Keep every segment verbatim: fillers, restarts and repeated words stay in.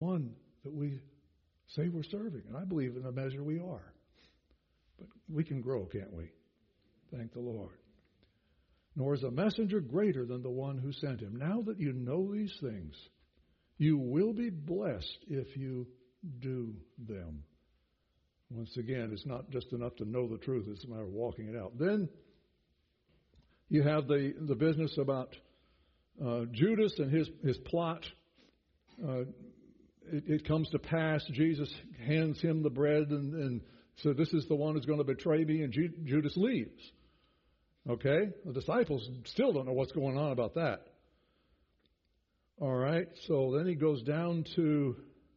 one that we say we're serving. And I believe in a measure we are. But we can grow, can't we? Thank the Lord. Nor is a messenger greater than the one who sent him. Now that you know these things, you will be blessed if you do them. Once again, it's not just enough to know the truth. It's a matter of walking it out. Then you have the, the business about uh, Judas and his, his plot. Uh, it, it comes to pass. Jesus hands him the bread and, and so this is the one who's going to betray me, and Ju- Judas leaves. Okay? The disciples still don't know what's going on about that. All right? So then he goes down to,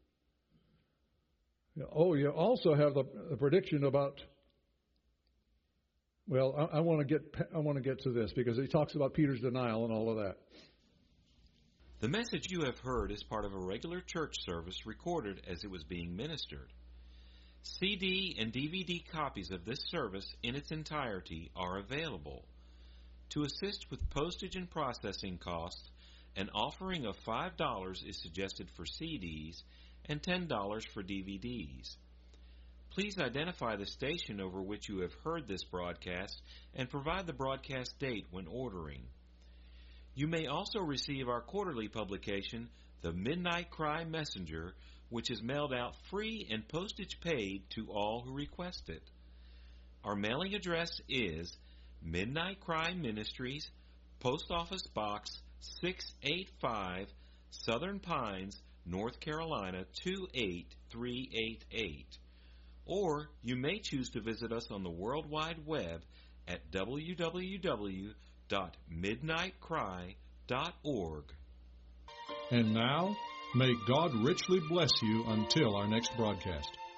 oh, you also have the, the prediction about, well, I, I want to get I want to get to this because he talks about Peter's denial and all of that. The message you have heard is part of a regular church service recorded as it was being ministered. C D and D V D copies of this service in its entirety are available. To assist with postage and processing costs, an offering of five dollars is suggested for C Ds and ten dollars for D V Ds. Please identify the station over which you have heard this broadcast and provide the broadcast date when ordering. You may also receive our quarterly publication, The Midnight Cry Messenger, which is mailed out free and postage paid to all who request it. Our mailing address is Midnight Cry Ministries, Post Office Box six eighty-five, Southern Pines, North Carolina two eight three eight eight. Or you may choose to visit us on the World Wide Web at w w w dot midnight cry dot org. And now, may God richly bless you until our next broadcast.